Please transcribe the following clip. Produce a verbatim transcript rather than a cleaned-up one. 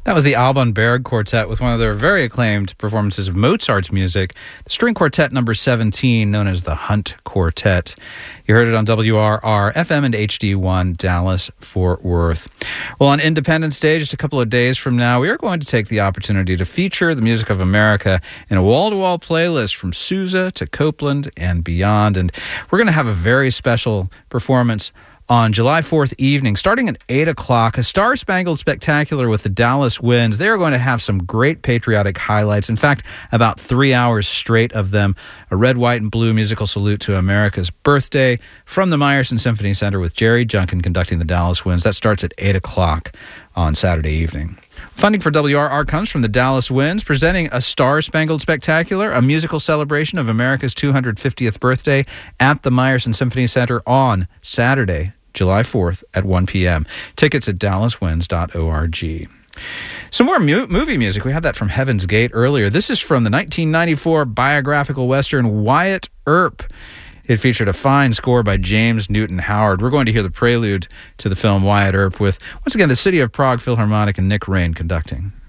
That was the Alban Berg Quartet with one of their very acclaimed performances of Mozart's music, the string quartet number seventeen, known as the Hunt Quartet. You heard it on W R R, F M and H D one, Dallas, Fort Worth. Well, on Independence Day, just a couple of days from now, we are going to take the opportunity to feature the music of America in a wall-to-wall playlist from Sousa to Copeland and beyond. And we're going to have a very special performance on July fourth evening, starting at eight o'clock, a Star-Spangled Spectacular with the Dallas Winds. They are going to have some great patriotic highlights. In fact, about three hours straight of them. A red, white, and blue musical salute to America's birthday from the Meyerson Symphony Center with Jerry Junkin conducting the Dallas Winds. That starts at eight o'clock on Saturday evening. Funding for W R R comes from the Dallas Winds, presenting a Star-Spangled Spectacular, a musical celebration of America's two hundred fiftieth birthday at the Meyerson Symphony Center on Saturday, July fourth at one p.m. Tickets at dallas winds dot org. Some more mu- movie music. We had that from Heaven's Gate earlier. This is from the nineteen ninety-four biographical Western Wyatt Earp. It featured a fine score by James Newton Howard. We're going to hear the prelude to the film Wyatt Earp with, once again, the City of Prague Philharmonic and Nick Rain conducting.